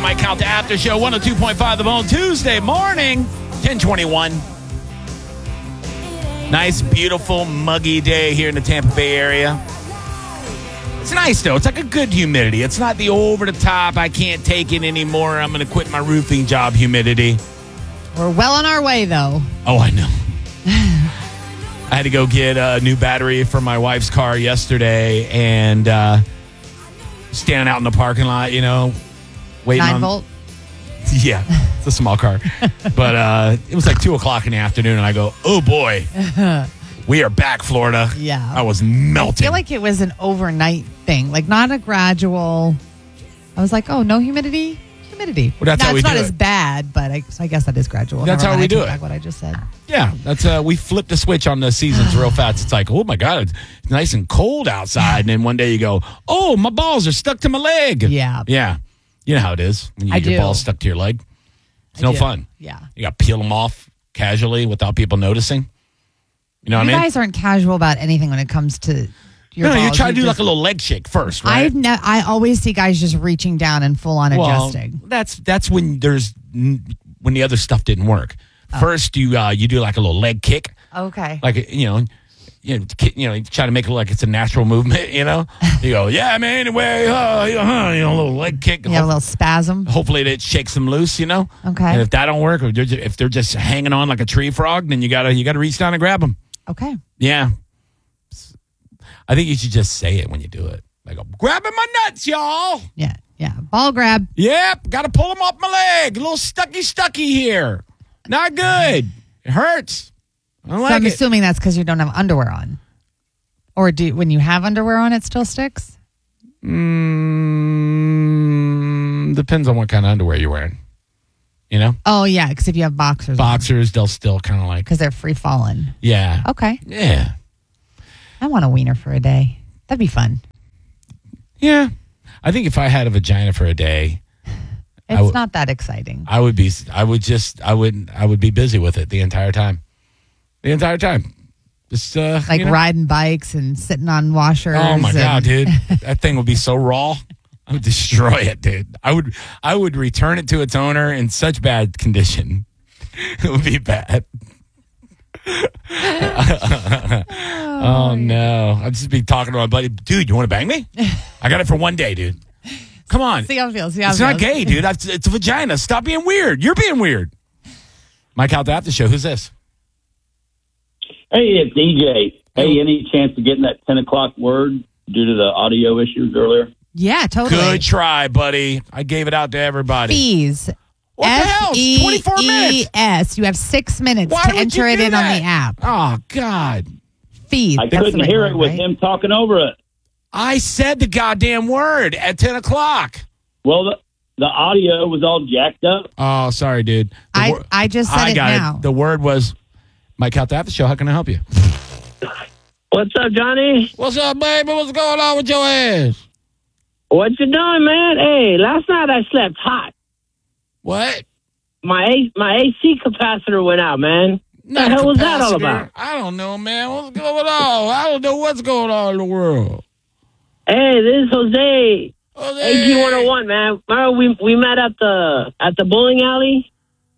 Mike Count the After Show, 102.5 The Bone, Tuesday morning, 10:21. Nice, beautiful, muggy day here in the Tampa Bay area. It's nice, though. It's like a good humidity. It's not the over-the-top, I can't take it anymore, I'm going to quit my roofing job humidity. We're well on our way, though. Oh, I know. I had to go get a new battery for my wife's car yesterday, and standing out in the parking lot, waiting 9 volt? Yeah, it's a small car. But it was like 2 o'clock in the afternoon, and I go, oh, boy, we are back, Florida. Yeah. I was melting. I feel like it was an overnight thing, like not a gradual. I was like, oh, no humidity? Humidity. Well, that's how we it's do not it. as bad, but I guess that is gradual. That's Never how mind, we I do take it. Back what I just said. Yeah, that's we flipped the switch on the seasons real fast. It's like, oh, my God, it's nice and cold outside. And then one day you go, oh, my balls are stuck to my leg. Yeah. Yeah. You know how it is when you I get your do. balls stuck to your leg. It's no fun. Yeah. You got to peel them off casually without people noticing. You know what I You mean? guys aren't casual about anything when it comes to your No, balls. you try to do like a little leg shake first, right? I always see guys just reaching down and full on adjusting. That's when when the other stuff didn't work. First, you do like a little leg kick, Okay. like you try to make it look like it's a natural movement. You go, yeah, man. Anyway, a little leg kick. You have a little spasm. Hopefully, it shakes them loose. Okay. Okay. And if that don't work, or if they're just hanging on like a tree frog, then you gotta reach down and grab them. Okay. Yeah. I think you should just say it when you do it. Like, I'm grabbing my nuts, y'all. Yeah. Yeah. Ball grab. Yep, got to pull them off my leg. A little stucky here. Not good. It hurts. I don't So like I'm it. assuming that's because you don't have underwear on. Or when you have underwear on, it still sticks? Depends on what kind of underwear you're wearing. Oh, yeah, because if you have boxers. Boxers, they'll still kind of like. Because they're free falling. Yeah. Okay. Yeah. I want a wiener for a day. That'd be fun. Yeah. I think if I had a vagina for a day, It's not that exciting. I would be busy with it the entire time. Just Riding bikes and sitting on washers. Oh my God, and- dude. That thing would be so raw. I would destroy it, dude. I would return it to its owner in such bad condition. It would be bad. Oh no. I'd just be talking to my buddy, dude, you want to bang me? I got it for one day, dude. Come on. See how it feels. It's not gay, dude. It's a vagina. Stop being weird. You're being weird. Mike out the after show. Who's this? Hey, it's EJ. Hey, any chance of getting that 10 o'clock word due to the audio issues earlier? Yeah, totally. Good try, buddy. I gave it out to everybody. Fees. What the hell? It's 24 minutes. Fees. You have 6 minutes Why to would enter you it do in that? on the app. Oh, God. Fees. I That's the couldn't right hear word, it with right? him talking over it. I said the goddamn word at 10 o'clock. Well, the audio was all jacked up. Oh, sorry, dude. I just said I it got now. The word was, Mike out the after show. How can I help you? What's up, Johnny? What's up, baby? What's going on with your ass? What you doing, man? Hey, last night I slept hot. What? My AC capacitor went out, man. What the hell was that all about? I don't know, man. What's going on? I don't know what's going on in the world. Hey, this is Jose. Jose. AG101, man. Remember we met at the bowling alley?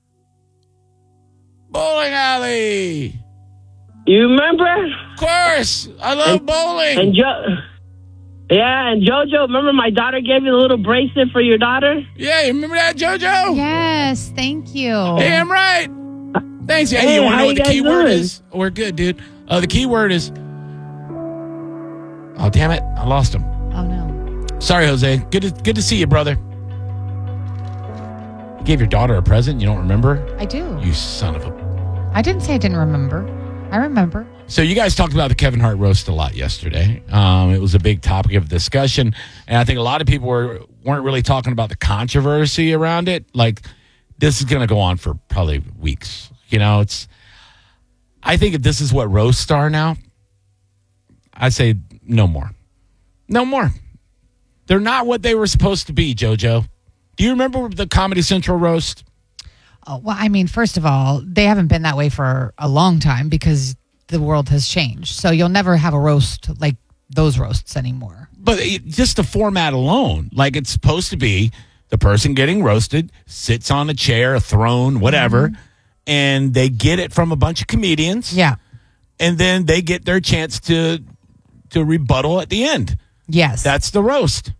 Bowling alley. You remember? Of course. I love bowling. And Jojo, remember my daughter gave you the little bracelet for your daughter? Yeah, you remember that, JoJo? Yes, thank you. Damn right. Thanks. Hey, Hey, you want to how know what you the key guys word doing? is? We're good, dude. The key word is... Oh, damn it. I lost him. Oh, no. Sorry, Jose. Good to see you, brother. You gave your daughter a present? You don't remember? I do. You son of a... I didn't say I didn't remember. I remember. So you guys talked about the Kevin Hart roast a lot yesterday. It was a big topic of discussion, and I think a lot of people weren't really talking about the controversy around it. Like, this is going to go on for probably weeks. I think if this is what roasts are now, I say no more. No more. They're not what they were supposed to be, JoJo. Do you remember the Comedy Central roast? Oh, well, I mean, first of all, they haven't been that way for a long time because the world has changed. So you'll never have a roast like those roasts anymore. But just the format alone, like it's supposed to be the person getting roasted sits on a chair, a throne, whatever, and they get it from a bunch of comedians. Yeah. And then they get their chance to rebuttal at the end. Yes. That's the roast.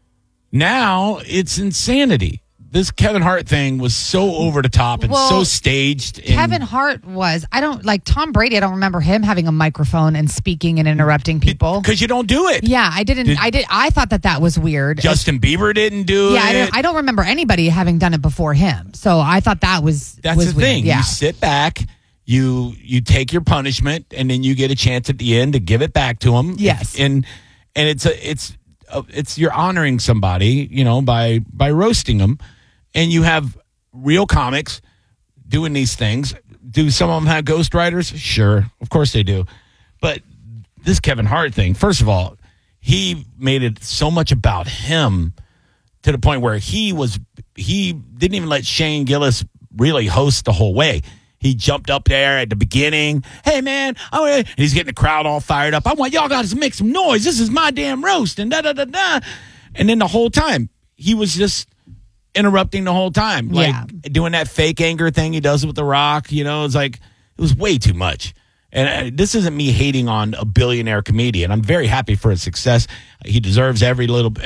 Now it's insanity. This Kevin Hart thing was so over the top and so staged. Kevin Hart was, I don't like Tom Brady. I don't remember him having a microphone and speaking and interrupting people. Because you don't do it. Yeah, I didn't. I thought that was weird. Justin Bieber didn't do it. Yeah, I don't remember anybody having done it before him. So I thought that's the weird. thing. Yeah. You sit back, you take your punishment, and then you get a chance at the end to give it back to him. Yes, and it's you're honoring somebody, by roasting them. And you have real comics doing these things. Do some of them have ghostwriters? Sure. Of course they do. But this Kevin Hart thing, first of all, he made it so much about him to the point where he didn't even let Shane Gillis really host the whole way. He jumped up there at the beginning. Hey, man. And he's getting the crowd all fired up. I want y'all guys to make some noise. This is my damn roast. And da-da-da-da. And then the whole time, he was just interrupting the whole time, doing that fake anger thing he does with The Rock. It's like it was way too much. And this isn't me hating on a billionaire comedian. I'm very happy for his success. He deserves every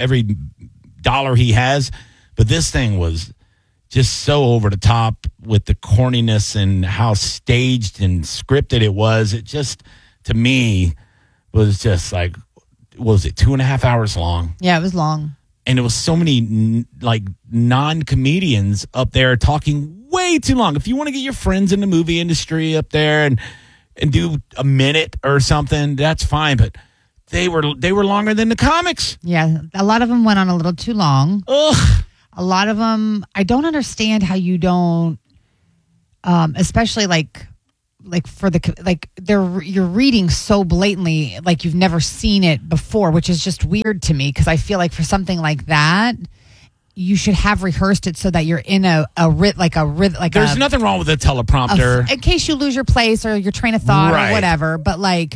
dollar he has. But this thing was just so over the top with the corniness and how staged and scripted it was. It just, to me, was just like, what was it, 2.5 hours long? Yeah, it was long. And it was so many non-comedians up there talking way too long. If you want to get your friends in the movie industry up there and do a minute or something, that's fine. But they were longer than the comics. Yeah, a lot of them went on a little too long. Ugh. A lot of them, I don't understand how you don't, especially you're reading so blatantly like you've never seen it before, which is just weird to me because I feel like for something like that you should have rehearsed it so that you're in a rhythm. There's nothing wrong with a teleprompter in case you lose your place or your train of thought or whatever. But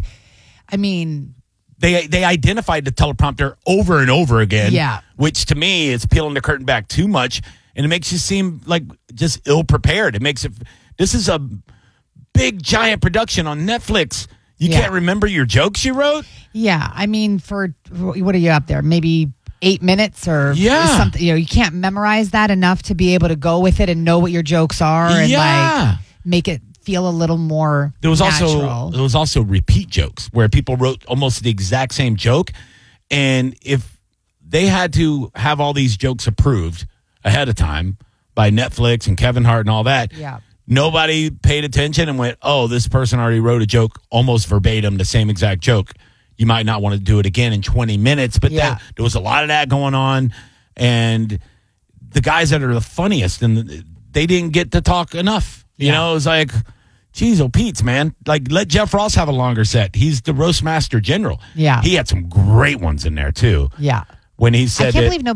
they identified the teleprompter over and over again. Yeah, which to me is peeling the curtain back too much, and it makes you seem like just ill prepared. It makes it. This is a big giant production on Netflix. You can't remember your jokes you wrote? Yeah. For what are you up there? Maybe 8 minutes or something. You can't memorize that enough to be able to go with it and know what your jokes are and make it feel a little more natural. There was also repeat jokes where people wrote almost the exact same joke. And if they had to have all these jokes approved ahead of time by Netflix and Kevin Hart and all that, nobody paid attention and went, oh, this person already wrote a joke almost verbatim, the same exact joke. You might not want to do it again in 20 minutes, but there was a lot of that going on. And the guys that are the funniest, and they didn't get to talk enough. You know, it was like, geez, Pete's, man. Like, let Jeff Ross have a longer set. He's the roast master general. Yeah. He had some great ones in there, too. Yeah. When he said I can't believe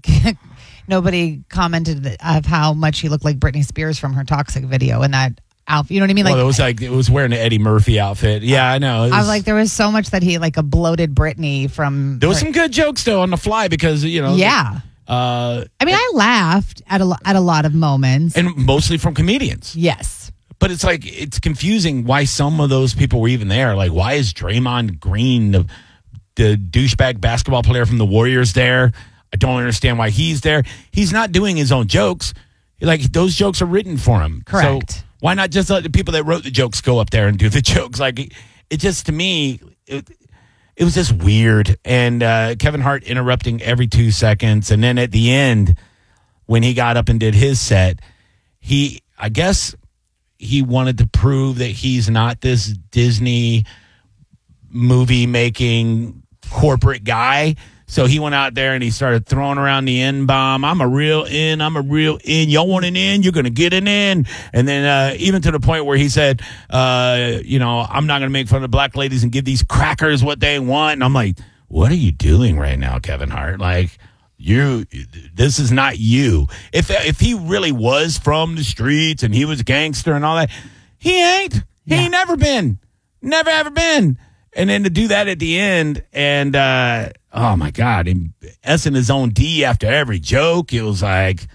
nobody commented of how much he looked like Britney Spears from her Toxic video in that outfit. You know what I mean? Well, it was wearing an Eddie Murphy outfit. Yeah, I know. I was like, there was so much that he like a bloated Britney from. There was some good jokes though on the fly because Yeah. I laughed at a lot of moments, and mostly from comedians. Yes. But it's like it's confusing why some of those people were even there. Like, why is Draymond Green, the douchebag basketball player from the Warriors, there? I don't understand why he's there. He's not doing his own jokes. Like, those jokes are written for him. Correct. So why not just let the people that wrote the jokes go up there and do the jokes? Like, it just, to me, it was just weird. And Kevin Hart interrupting every 2 seconds. And then at the end, when he got up and did his set, I guess he wanted to prove that he's not this Disney movie making corporate guy. So he went out there and he started throwing around the N-bomb. I'm a real N. Y'all want an N? You're going to get an N. And then even to the point where he said, I'm not going to make fun of the black ladies and give these crackers what they want. And I'm like, what are you doing right now, Kevin Hart? Like, this is not you. If he really was from the streets and he was a gangster and all that, he ain't. He ain't never been. Never, ever been. And then to do that at the end and, oh my God, him S-ing his own D after every joke. It was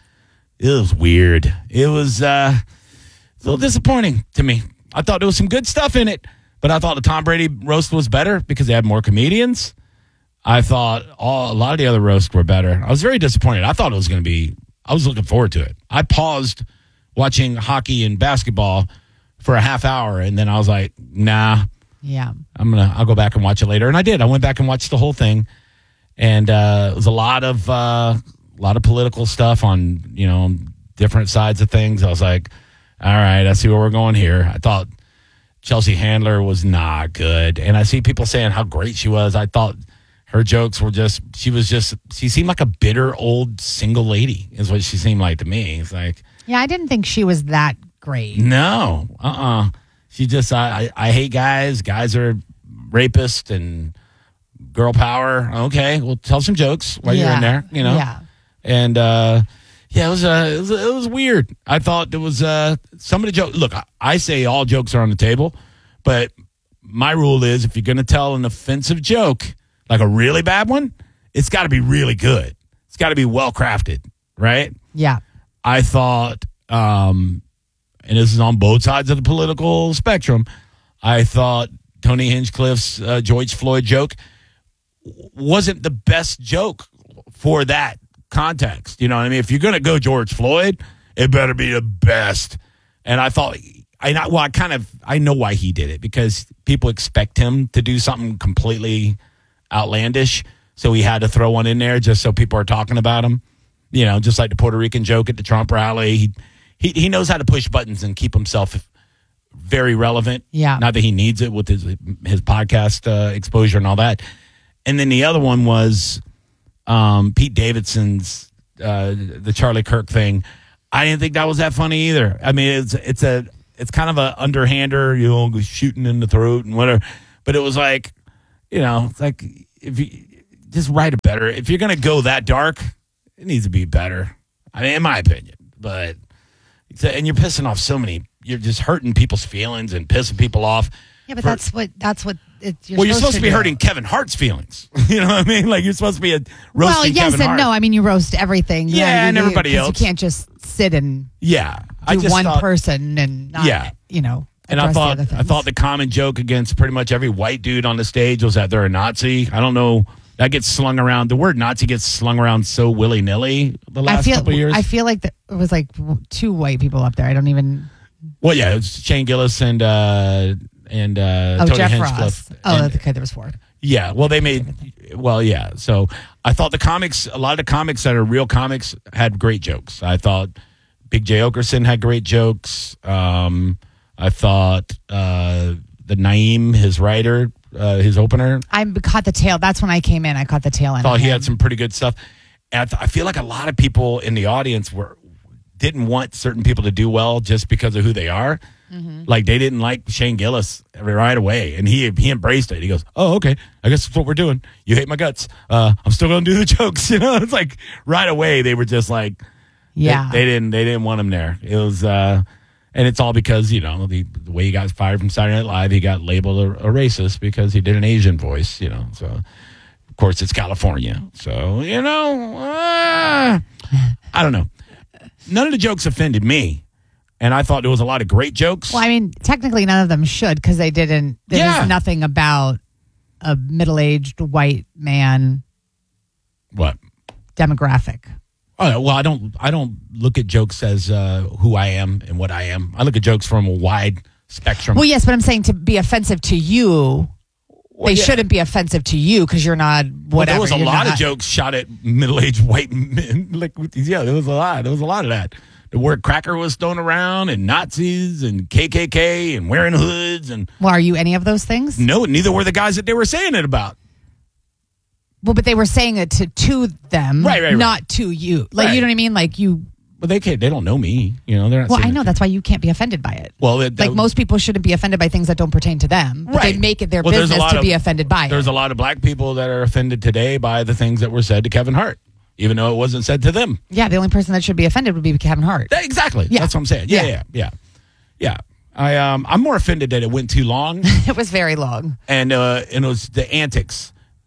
weird. It was a little disappointing to me. I thought there was some good stuff in it, but I thought the Tom Brady roast was better because they had more comedians. I thought a lot of the other roasts were better. I was very disappointed. I thought it was going to be, I was looking forward to it. I paused watching hockey and basketball for a half hour, and then I was like, nah. Yeah. I'll go back and watch it later. And I did. I went back and watched the whole thing. And it was a lot of political stuff on, different sides of things. I was like, all right, I see where we're going here. I thought Chelsea Handler was not good. And I see people saying how great she was. I thought her jokes were she seemed like a bitter old single lady is what she seemed like to me. It's like, yeah, I didn't think she was that great. No, She just, I hate guys. Guys are rapists and girl power. Okay, well, tell some jokes while you're in there, Yeah. And it was weird. I thought there was some of the jokes. Look, I say all jokes are on the table, but my rule is if you're going to tell an offensive joke, like a really bad one, it's got to be really good. It's got to be well crafted, right? Yeah. I thought, and this is on both sides of the political spectrum, I thought Tony Hinchcliffe's George Floyd joke wasn't the best joke for that context. You know what I mean? If you're going to go George Floyd, it better be the best. And I thought, I know why he did it, because people expect him to do something completely outlandish. So he had to throw one in there just so people are talking about him. Just like the Puerto Rican joke at the Trump rally. He knows how to push buttons and keep himself very relevant. Yeah. Not that he needs it with his podcast exposure and all that. And then the other one was Pete Davidson's the Charlie Kirk thing. I didn't think that was that funny either. I mean, it's kind of a underhander, shooting in the throat and whatever. But it was like, it's like if you just write it better. If you're gonna go that dark, it needs to be better. I mean, in my opinion. But and you're pissing off so many. You're just hurting people's feelings and pissing people off. Yeah, but that's what you're supposed to be hurting Kevin Hart's feelings. You know what I mean? Like you're supposed to be roasting Kevin Hart. Well, yes and no. I mean, you roast everything. Yeah, and everybody else. You can't just sit and do one person and not, And I thought the common joke against pretty much every white dude on the stage was that they're a Nazi. I don't know. That gets slung around. The word Nazi gets slung around so willy-nilly the last couple of years. I feel like it was like two white people up there. I don't even... Well, yeah, it was Shane Gillis and Tony Jeff Hinchcliffe. Ross. Okay, there was four. Yeah, well, they made... Well, yeah. So I thought a lot of the comics that are real comics had great jokes. I thought Big J. Okerson had great jokes. I thought the Naeem, his writer... his opener. I caught the tail. That's when I came in. I caught the tail end. Thought he had some pretty good stuff. And I feel like a lot of people in the audience didn't want certain people to do well just because of who they are. Mm-hmm. Like they didn't like Shane Gillis right away, and he embraced it. He goes, "Oh, okay, I guess that's what we're doing. You hate my guts. I'm still going to do the jokes." It's like right away they were just like, yeah, they didn't want him there. It was. And it's all because, the way he got fired from Saturday Night Live, he got labeled a racist because he did an Asian voice, So, of course, it's California. So, I don't know. None of the jokes offended me. And I thought there was a lot of great jokes. Well, I mean, technically none of them should because they didn't. There was nothing about a middle-aged white man. What? Demographic. Oh, well, I don't look at jokes as who I am and what I am. I look at jokes from a wide spectrum. Well, yes, but I'm saying to be offensive to you, they shouldn't be offensive to you because you're not whatever. Well, there was a lot of jokes shot at middle-aged white men. There was a lot. There was a lot of that. The word cracker was thrown around, and Nazis, and KKK, and wearing hoods, and. Well, are you any of those things? No, neither were the guys that they were saying it about. Well, but they were saying it to them, right. not to you. Like, you know what I mean? Like you. Well, they don't know me. They're not. Well, I know that's why you can't be offended by it. Well, like most people shouldn't be offended by things that don't pertain to them. But they make it their business to be offended by it. There's a lot of black people that are offended today by the things that were said to Kevin Hart, even though it wasn't said to them. Yeah, the only person that should be offended would be Kevin Hart. Exactly. Yeah. That's what I'm saying. Yeah. I'm more offended that it went too long. It was very long, and it was the antics.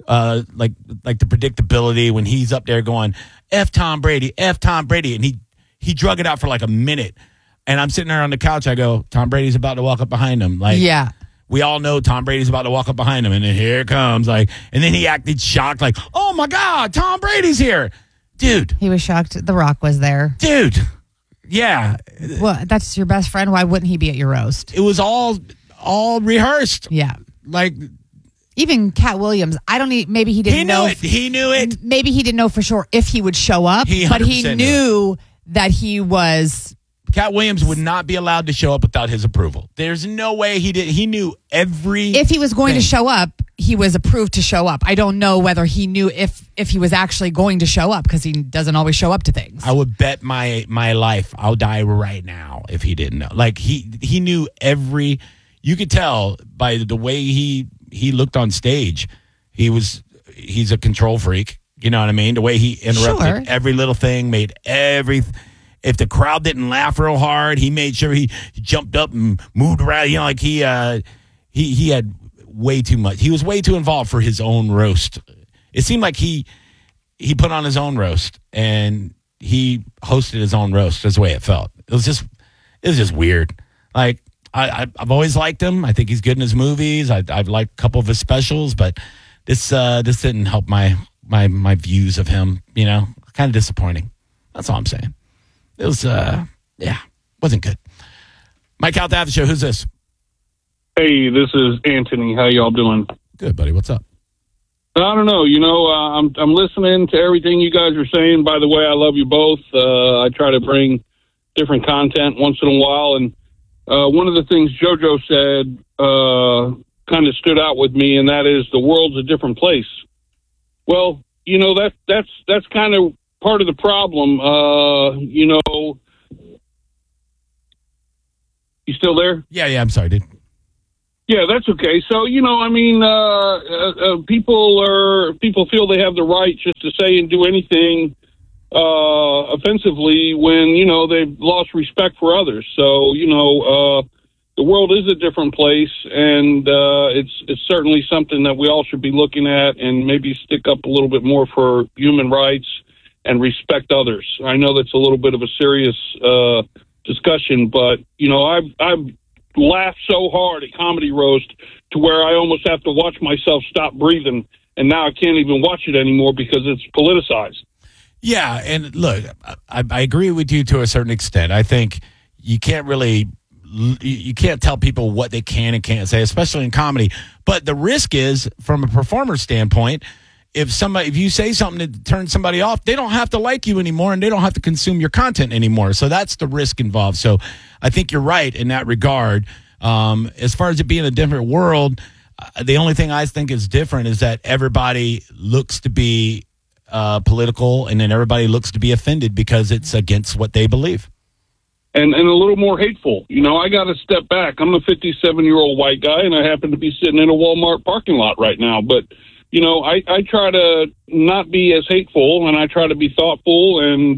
like the predictability when he's up there going, F Tom Brady, and he drug it out for like a minute. And I'm sitting there on the couch. I go, Tom Brady's about to walk up behind him. Like, yeah. We all know Tom Brady's about to walk up behind him, and then here it comes. Like, and then he acted shocked, like, "Oh my God, Tom Brady's here, dude." He was shocked The Rock was there, dude. Yeah. Well, that's your best friend. Why wouldn't he be at your roast? It was all rehearsed. Yeah. Like, even Cat Williams, maybe he didn't know. He knew it. Maybe he didn't know for sure if he would show up, but he knew that he was. Cat Williams would not be allowed to show up without his approval. There's no way he did. He knew every. If he was going to show up, he was approved to show up. I don't know whether he knew if he was actually going to show up, because he doesn't always show up to things. I would bet my life I'll die right now if he didn't know. Like, he knew every. You could tell by the way he looked on stage. He's a control freak. You know what I mean? The way he interrupted every little thing, made every. If the crowd didn't laugh real hard, he made sure he jumped up and moved around. You know, like he had way too much. He was way too involved for his own roast. It seemed like he put on his own roast and he hosted his own roast. That's the way it felt. It was just weird. Like, I've always liked him. I think he's good in his movies. I've liked a couple of his specials, but this didn't help my views of him. You know, kind of disappointing. That's all I'm saying. It was, wasn't good. Mike out the show. Who's this? Hey, this is Anthony. How y'all doing? Good, buddy. What's up? I don't know. You know, I'm listening to everything you guys are saying. By the way, I love you both. I try to bring different content once in a while, and one of the things JoJo said kind of stood out with me, and that is the world's a different place. Well, you know, that's kind of part of the problem. You know, you still there? Yeah. I'm sorry, dude. Yeah, that's okay. So, you know, I mean, people feel they have the right just to say and do anything offensively when, you know, they've lost respect for others. So, you know, the world is a different place, and it's certainly something that we all should be looking at and maybe stick up a little bit more for human rights and respect others. I know that's a little bit of a serious discussion, but, you know, I've laughed so hard at Comedy Roast to where I almost have to watch myself stop breathing, and now I can't even watch it anymore because it's politicized. Yeah, and look, I agree with you to a certain extent. I think you can't tell people what they can and can't say, especially in comedy. But the risk is, from a performer standpoint, if you say something that turns somebody off, they don't have to like you anymore, and they don't have to consume your content anymore. So that's the risk involved. So I think you're right in that regard. As far as it being a different world, the only thing I think is different is that everybody looks to be political, and then everybody looks to be offended because it's against what they believe. And a little more hateful. You know, I got to step back. I'm a 57-year-old white guy, and I happen to be sitting in a Walmart parking lot right now. But you know, I try to not be as hateful, and I try to be thoughtful and,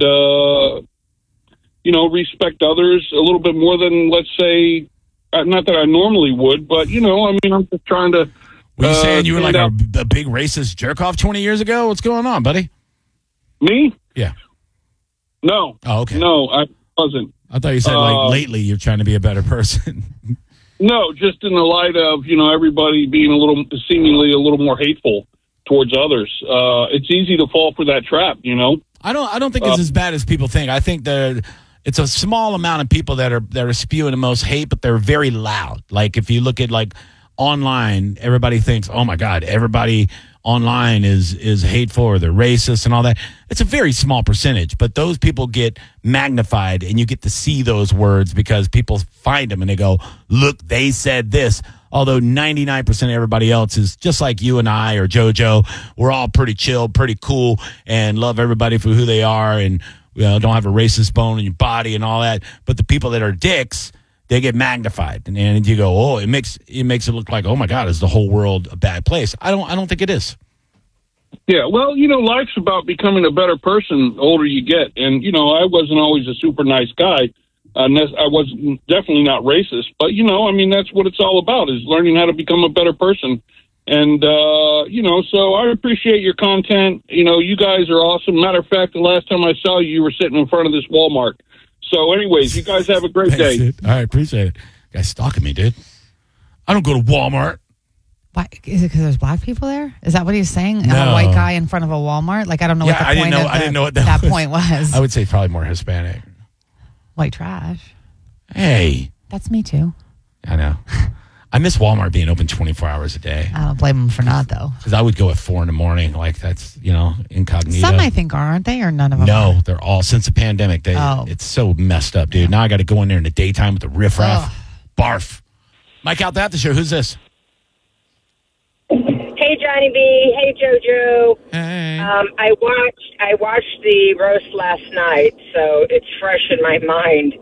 you know, respect others a little bit more than, let's say, not that I normally would, but, you know, I mean, I'm just trying to. Were you saying you were like a big racist jerk-off 20 years ago? What's going on, buddy? Me? Yeah. No. Oh, okay. No, I wasn't. I thought you said, like, lately you're trying to be a better person. No, just in the light of, you know, everybody being seemingly a little more hateful towards others. It's easy to fall for that trap, you know? I don't think it's as bad as people think. I think it's a small amount of people that are spewing the most hate, but they're very loud. Like, if you look at, like, online, everybody thinks, oh my God, everybody online is hateful or they're racist and all that. It's a very small percentage, but those people get magnified, and you get to see those words because people find them and they go, look, they said this. Although 99% of everybody else is just like you and I or JoJo. We're all pretty chill, pretty cool, and love everybody for who they are, and don't have a racist bone in your body and all that. But the people that are dicks, they get magnified, and you go, oh, it makes it look like, oh my God, is the whole world a bad place? I don't think it is. Yeah, well, you know, life's about becoming a better person the older you get, and you know, I wasn't always a super nice guy. I was definitely not racist, but you know, I mean, that's what it's all about, is learning how to become a better person And, so I appreciate your content. You guys are awesome. Matter of fact, the last time I saw you, you were sitting in front of this Walmart. So anyways, you guys have a great day. Dude. All right, appreciate it. Guy's stalking me, dude. I don't go to Walmart. Why, is it because there's black people there? Is that what he's saying? No. A white guy in front of a Walmart? Like, I don't know what the point I didn't know what that was. point was. I would say probably more Hispanic. White trash. Hey. That's me too. I know. I miss Walmart being open 24 hours a day. I don't blame him for not, though. Because I would go at 4 a.m. Like that's, incognito. Some I think aren't they, or none of them? No, they're all, since the pandemic, it's so messed up, dude. Now I got to go in there in the daytime with the riffraff. Barf. Mike out there at the show. Who's this? Hey, Johnny B. Hey, JoJo. Hey. I watched the roast last night, so it's fresh in my mind.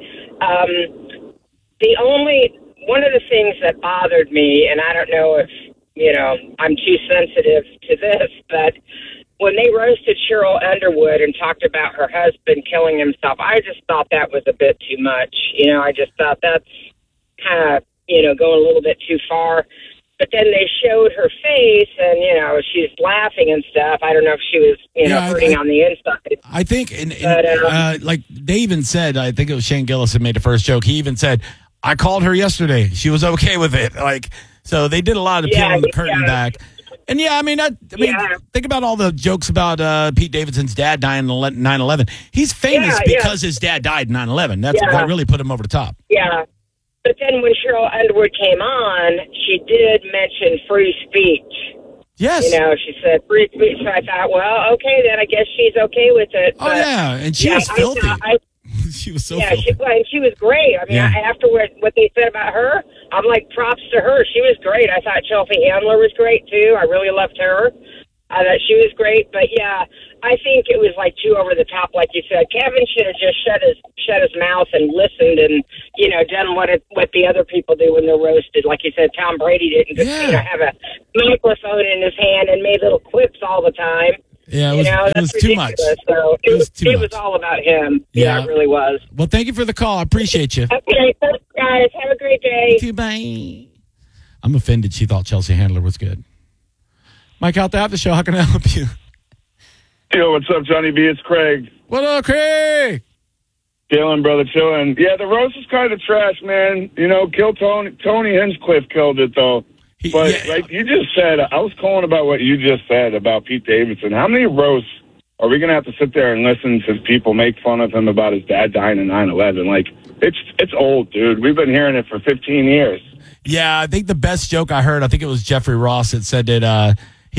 One of the things that bothered me, and I don't know if, I'm too sensitive to this, but when they roasted Cheryl Underwood and talked about her husband killing himself, I just thought that was a bit too much. I just thought that's kind of, going a little bit too far. But then they showed her face, and she's laughing and stuff. I don't know if she was, hurting on the inside. I think, like they even said, I think it was Shane Gillis that made the first joke. He even said, "I called her yesterday. She was okay with it." So they did a lot of peeling the curtain back. And think about all the jokes about Pete Davidson's dad dying in 9/11. He's famous because his dad died in 9/11. That really put him over the top. Yeah. But then when Cheryl Underwood came on, she did mention free speech. Yes. She said free speech. So I thought, well, okay, then I guess she's okay with it. Oh, yeah. And she was filthy. She was so filthy. She was great. I mean, afterward, what they said about her, I'm like, props to her. She was great. I thought Chelsea Handler was great, too. I really loved her. I thought she was great. But, yeah, I think it was like too over the top, like you said. Kevin should have just shut his mouth and listened and, done what the other people do when they're roasted. Like you said, Tom Brady didn't just, have a microphone in his hand and made little quips all the time. Yeah, it was too much. So it was all about him. Yeah, it really was. Well, thank you for the call. I appreciate you. Okay, thanks, guys. Have a great day. Thank you, bye. I'm offended she thought Chelsea Handler was good. Mike out there at the show. How can I help you? Yo, what's up, Johnny B? It's Craig. What up, Craig? Chillin', brother, chillin'. Yeah, the roast is kind of trash, man. Kill Tony Hinchcliffe killed it, though. But like you just said, I was calling about what you just said about Pete Davidson. How many roasts are we going to have to sit there and listen to people make fun of him about his dad dying in 9/11? Like, it's old, dude. We've been hearing it for 15 years. Yeah, I think the best joke I heard, I think it was Jeffrey Ross that said that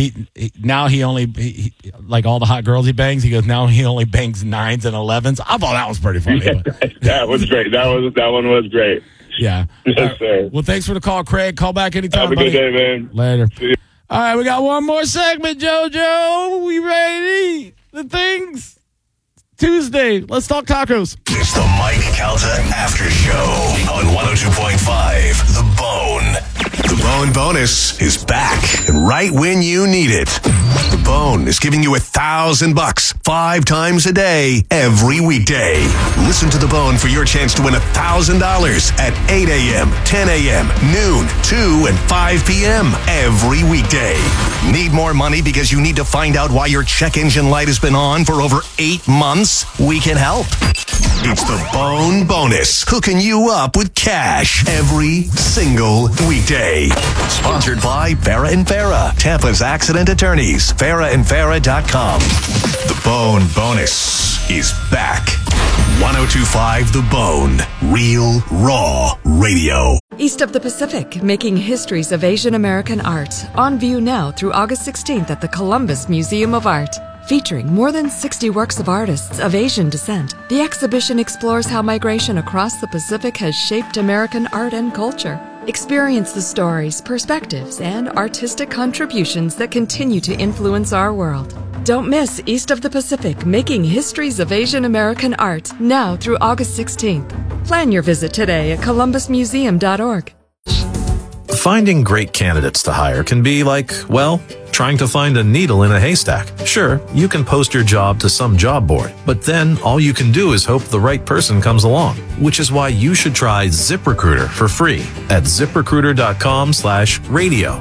he only like all the hot girls he bangs, he goes, now he only bangs 9s and 11s. I thought that was pretty funny. That was great. That one was great. Yeah. Yes, sir. Well, thanks for the call, Craig. Call back anytime. Have a good day, man. Later. All right, we got one more segment, JoJo. We ready? The things. Tuesday. Let's talk tacos. It's the Mike Calta After Show on 102.5 The Bone. The Bone Bonus is back and right when you need it. The Bone is giving you $1,000 5 times a day, every weekday. Listen to The Bone for your chance to win $1,000 at 8 a.m., 10 a.m., noon, 2, and 5 p.m. every weekday. Need more money because you need to find out why your check engine light has been on for over 8 months? We can help. It's the Bone Bonus, hooking you up with cash every single weekday. Sponsored by Farah and Farah, Tampa's accident attorneys, farahandfarah.com. The Bone Bonus is back. 102.5 The Bone, real, raw radio. East of the Pacific, making histories of Asian American art. On view now through August 16th at the Columbus Museum of Art. Featuring more than 60 works of artists of Asian descent, the exhibition explores how migration across the Pacific has shaped American art and culture. Experience the stories, perspectives, and artistic contributions that continue to influence our world. Don't miss East of the Pacific, Making Histories of Asian American Art, now through August 16th. Plan your visit today at columbusmuseum.org. Finding great candidates to hire can be like, well, trying to find a needle in a haystack. Sure, you can post your job to some job board, but then all you can do is hope the right person comes along, which is why you should try ZipRecruiter for free at ziprecruiter.com/radio.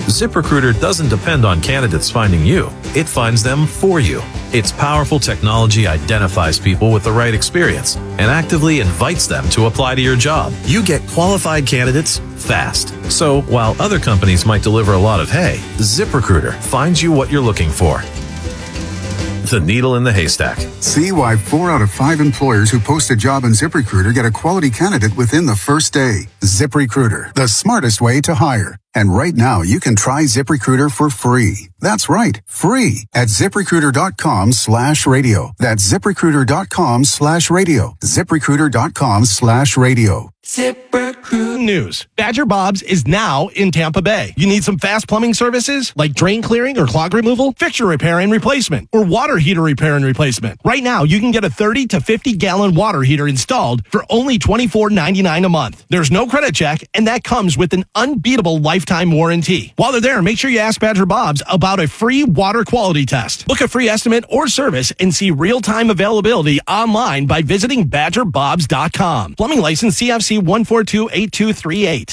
ZipRecruiter doesn't depend on candidates finding you. It finds them for you. Its powerful technology identifies people with the right experience and actively invites them to apply to your job. You get qualified candidates fast. So while other companies might deliver a lot of hay, ZipRecruiter finds you what you're looking for. The needle in the haystack. See why 4 out of 5 employers who post a job in ZipRecruiter get a quality candidate within the first day. ZipRecruiter, the smartest way to hire. And right now, you can try ZipRecruiter for free. That's right, free at ZipRecruiter.com/radio. That's ZipRecruiter.com/radio. ZipRecruiter.com/radio. ZipRecruiter news. Badger Bob's is now in Tampa Bay. You need some fast plumbing services like drain clearing or clog removal, fixture repair and replacement, or water heater repair and replacement. Right now, you can get a 30 to 50 gallon water heater installed for only $24.99 a month. There's no credit check, and that comes with an unbeatable lifetime warranty. While they're there, make sure you ask Badger Bob's about a free water quality test. Book a free estimate or service and see real-time availability online by visiting BadgerBobs.com. Plumbing license CFC 1428238.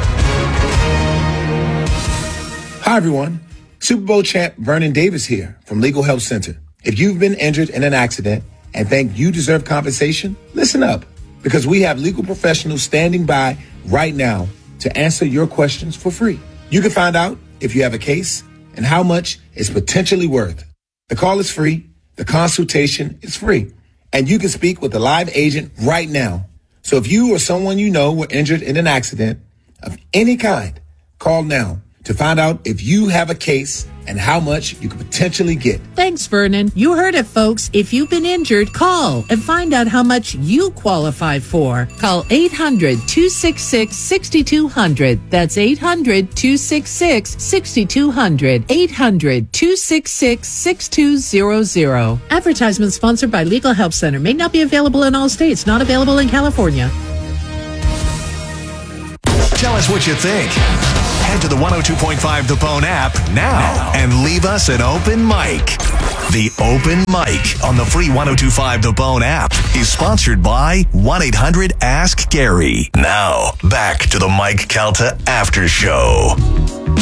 Hi, everyone. Super Bowl champ Vernon Davis here from Legal Help Center. If you've been injured in an accident and think you deserve compensation, listen up, because we have legal professionals standing by right now to answer your questions for free. You can find out if you have a case and how much it's potentially worth. The call is free. The consultation is free. And you can speak with a live agent right now. So if you or someone you know were injured in an accident of any kind, call now to find out if you have a case and how much you could potentially get. Thanks, Vernon. You heard it, folks. If you've been injured, call and find out how much you qualify for. Call 800-266-6200. That's 800-266-6200. 800-266-6200. Advertisement sponsored by Legal Help Center. May not be available in all states. Not available in California. Tell us what you think. Head to the 102.5 The Bone app now and leave us an open mic. The Open Mic on the free 102.5 The Bone app is sponsored by 1-800-ASK-GARY. Now, back to the Mike Calta After Show.